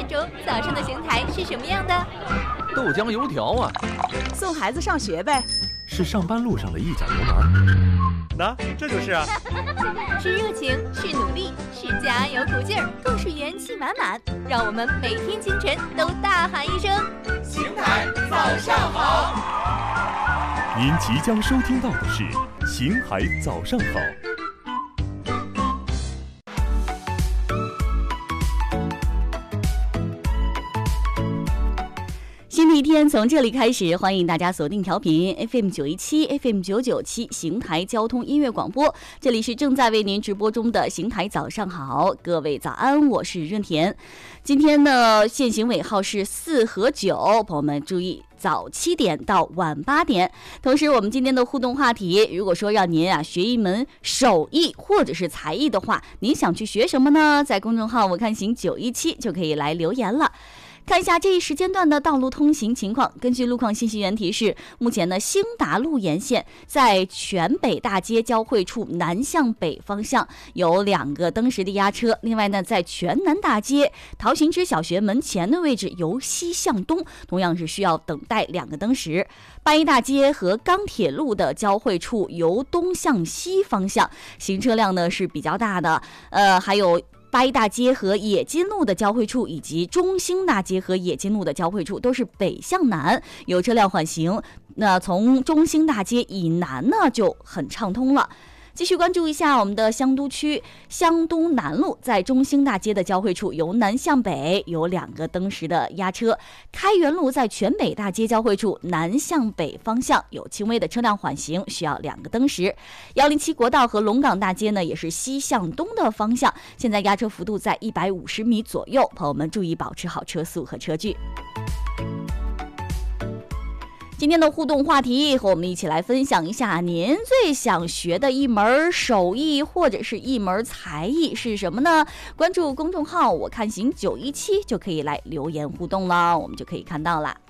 中，早上的邢台是什么样的？ 豆浆油条啊。 送孩子上学呗。 是上班路上的一脚油门。 那这就是啊。 是热情，是努力，是加油鼓劲儿，更是元气满满。让我们每天清晨都大喊一声： 邢台早上好！ 您即将收听到的是邢台早上好。 新的一天从这里开始，欢迎大家锁定调频 FM 917 FM 997邢台交通音乐广播，这里是正在为您直播中的邢台早上好，各位早安，我是润田。今天呢，限行尾号是4和9，朋友们注意，早7点到晚8点。同时我们今天的互动话题，如果说让您学一门手艺或者是才艺的话，您想去学什么呢？在公众号我看行917就可以来留言了。看一下这一时间段的道路通行情况。根据路况信息源提示，目前呢，兴达路沿线在全北大街交汇处南向北方向有2个灯时的压车。另外呢，在全南大街陶行知小学门前的位置由西向东，同样是需要等待2个灯时。八一大街和钢铁路的交汇处由东向西方向，行车量呢是比较大的。还有八一大街和冶金路的交汇处，以及中兴大街和冶金路的交汇处都是北向南，有车辆缓行。那从中兴大街以南呢就很畅通了。继续关注一下我们的香都区香都南路，在中兴大街的交汇处由南向北有2个灯时的压车。开元路在全北大街交汇处南向北方向有轻微的车辆缓行，需要2个灯时。107国道和龙岗大街呢也是西向东的方向，现在压车幅度在150米左右，朋友们注意保持好车速和车距。今天的互动话题，和我们一起来分享一下您最想学的一门手艺或者是一门才艺是什么呢？关注公众号我看行917就可以来留言互动了，我们就可以看到了。